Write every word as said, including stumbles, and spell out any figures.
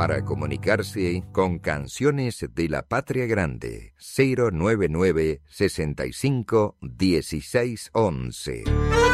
Para comunicarse con Canciones de la Patria Grande, cero nueve nueve, sesenta y cinco, dieciséis once.